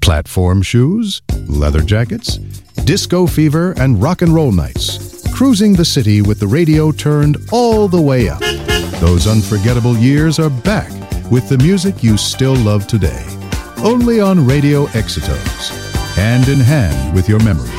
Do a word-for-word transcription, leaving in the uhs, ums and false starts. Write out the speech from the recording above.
Platform shoes, leather jackets, disco fever, and rock and roll nights. Cruising the city with the radio turned all the way up. Those unforgettable years are back with the music you still love today. Only on Radio Exitos, hand in hand with your memories.